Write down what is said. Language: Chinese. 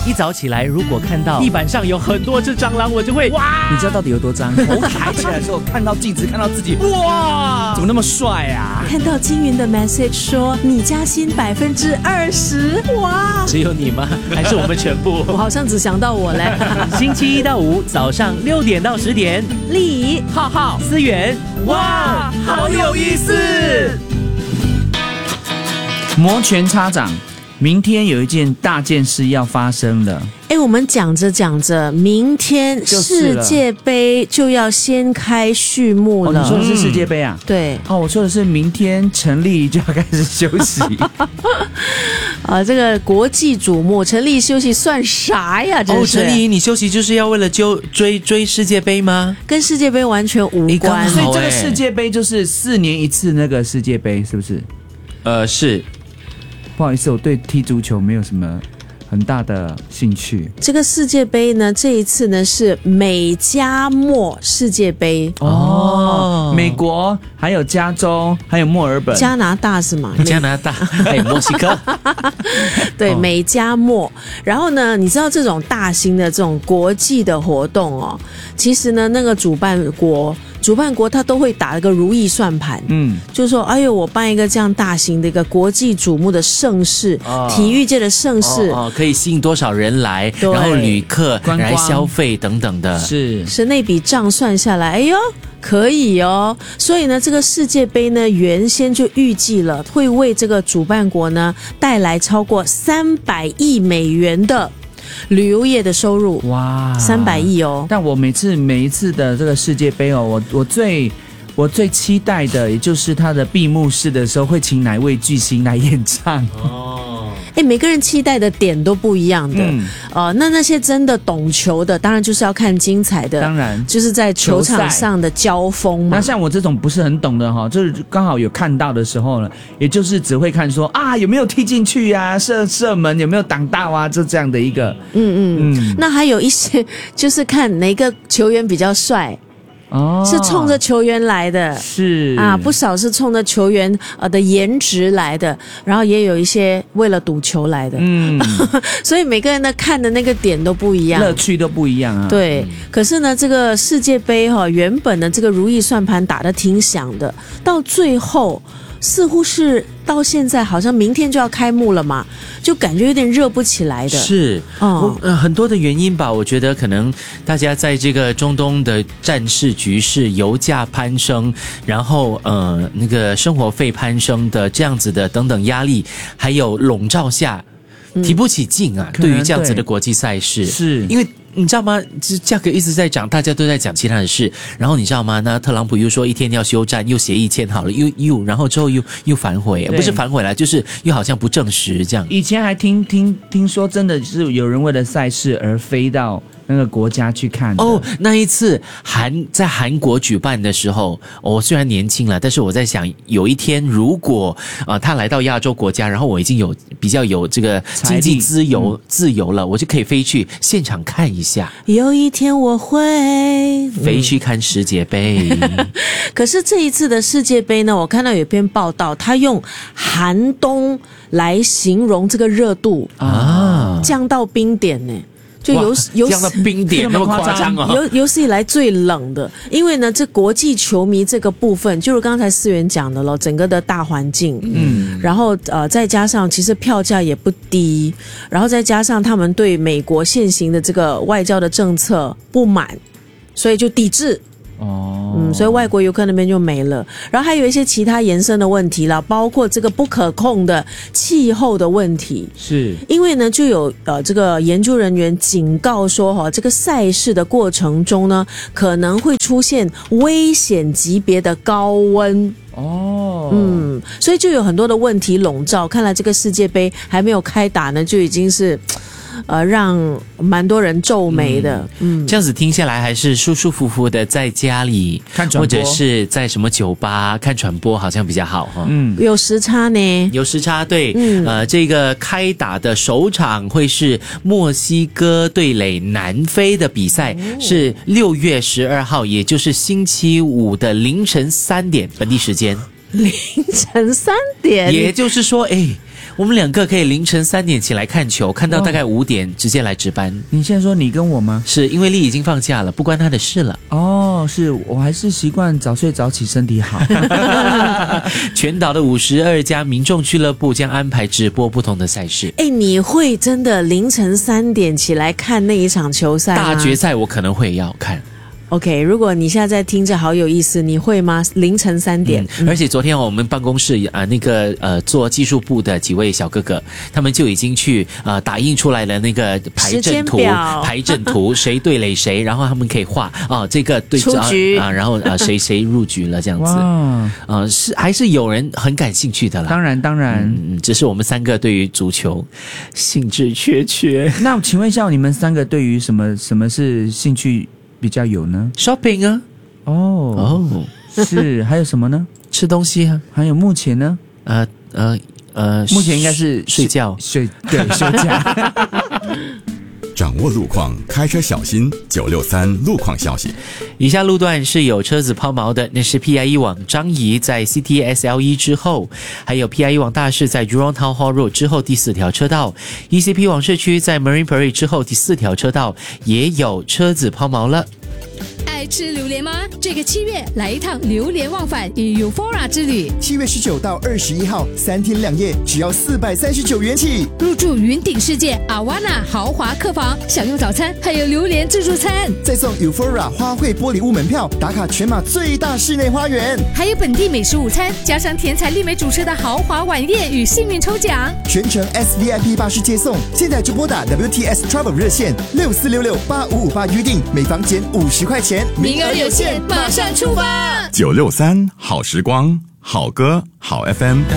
一早起来，如果看到地板上有很多只蟑螂，我就会哇！ 你知道到底有多脏？头抬起来的时候，看到镜子，看到自己，哇，怎么那么帅啊？ 看到金云的 message 说你加薪20%，哇！ 只有你吗？还是我们全部？ 我好像只想到我嘞。 星期一到五早上6点到10点， 丽浩浩、思源，哇，好有意思！ 摩拳擦掌，明天有一件大件事要发生了。 我们讲着讲着，明天世界杯就要先开序幕了。 你说的是世界杯啊？ 对。 我说的是明天陈立就要开始休息。 这个国际瞩目，陈立休息算啥呀？真是。 陈立，你休息就是要为了追世界杯吗？ 跟世界杯完全无关。 所以这个世界杯就是4年一次那个世界杯，是不是？ 是。 不好意思，我对踢足球没有什么很大的兴趣。 这个世界杯呢，这一次呢是美加墨世界杯美国还有加州还有墨尔本， 加拿大是吗？ 加拿大还有墨西哥。 对，美加墨。然后呢，你知道这种大型的这种国际的活动其实呢，那个主办国他都会打一个如意算盘，就是说，哎呦，我办一个这样大型的一个国际瞩目的盛事，体育界的盛事， 可以吸引多少人来，然后旅客来消费等等的， 是那笔账算下来，哎呦，可以哦。所以呢，这个世界杯呢，原先就预计了会为这个主办国呢带来超过300亿美元的旅游业的收入。哇，300亿哦！ 但我每一次的这个世界杯我最期待的，也就是它的闭幕式的时候会请哪位巨星来演唱。 每个人期待的点都不一样的。那些真的懂球的，当然就是要看精彩的， 当然就是在球场上的交锋嘛。 那像我这种不是很懂的就是刚好有看到的时候呢，也就是只会看说有没有踢进去啊，射门有没有挡到啊，这样的一个。 那还有一些就是看哪个球员比较帅。是冲着球员来的， 是不少是冲着球员的颜值来的，然后也有一些为了赌球来的，所以每个人的看的那个点都不一样， 乐趣都不一样啊。 对，可是呢，这个世界杯原本的这个如意算盘打得挺响的，到最后似乎是到现在好像明天就要开幕了嘛，就感觉有点热不起来的。 是，很多的原因吧。我觉得可能大家在这个中东的战事局势、油价攀升，然后那个生活费攀升的这样子的等等压力，还有笼罩下，提不起劲啊。对于这样子的国际赛事， 是因为。你知道吗？价格一直在涨，大家都在讲其他的事。然后你知道吗？那特朗普又说1天要休战，又协议签好了，然后之后又反悔，不是反悔了，就是又好像不证实这样。 以前还听说，真的是有人为了赛事而飞到那个国家去看的。 那一次在韩国举办的时候，我虽然年轻了，但是我在想，有一天如果他来到亚洲国家，然后我已经比较有这个经济自由了，我就可以飞去现场看一下。 有一天我会飞去看世界杯。 可是这一次的世界杯呢，我看到有一篇报道，他用寒冬来形容这个热度降到冰点呢。就降到冰点那么夸张有史以来最冷的。因为呢，这国际球迷这个部分，就是刚才思源讲的了，整个的大环境，然后再加上其实票价也不低，然后再加上他们对美国现行的这个外交的政策不满，所以就抵制。所以外国游客那边就没了，然后还有一些其他延伸的问题啦，包括这个不可控的气候的问题。 是因为呢，就有这个研究人员警告说这个赛事的过程中呢，可能会出现危险级别的高温。所以就有很多的问题笼罩。看来这个世界杯还没有开打呢，就已经是让蛮多人皱眉的。 这样子听下来还是舒舒服服的在家里看转播， 或者是在什么酒吧看转播好像比较好有时差呢， 有时差。对，这个开打的首场会是墨西哥对垒南非的比赛，是6月12号，也就是星期五的凌晨3点本地时间。 凌晨3点， 也就是说我们2个可以凌晨3点起来看球，看到大概5点直接来值班。 你现在说你跟我吗？ 是因为丽已经放假了，不关她的事了。 哦，是我还是习惯早睡早起，身体好。 全岛的52家民众俱乐部将安排直播不同的赛事。 你会真的凌晨3点起来看那一场球赛吗？ 大决赛我可能会要看。 OK， 如果你现在听着好有意思，你会吗？凌晨3点。 而且昨天我们办公室做技术部的几位小哥哥，他们就已经去打印出来了那个排阵图，谁对垒谁，然后他们可以画这个对出局然后谁入局了这样子。是还是有人很感兴趣的啦。 当然， 只是我们3个对于足球兴致缺缺。 那请问一下，你们3个对于什么是兴趣比较有呢？ shopping 啊， 是，还有什么呢？ 吃东西啊， 还有目前呢？ 目前应该是睡觉， 睡觉。 掌握路况，开车小心。963路况消息。 以下路段是有车子抛锚的，那是 PIE 往张仪在 CTSL1 之后，还有 PIE 往大市在 Jurong Town Hall Road 之后第4条车道， ECP 往市区在 Marine Parade 之后第4条车道也有车子抛锚了。 爱吃榴莲吗？这个7月来一趟榴莲忘返与 Eufora 之旅。 7月19到21号，3天2夜，只要439元起。 入住云顶世界 Awana 豪华客房，享用早餐，还有榴莲自助餐， 再送 Eufora 花卉玻璃屋门票，打卡全马最大室内花园， 还有本地美食午餐，加上甜彩丽美主持的豪华晚宴与幸运抽奖， 全程 SVIP 巴士接送。现在就拨打 WTS Travel 热线64668558预定，每房减50块钱。 名额有限，马上出发。 963好时光，好歌好 FM。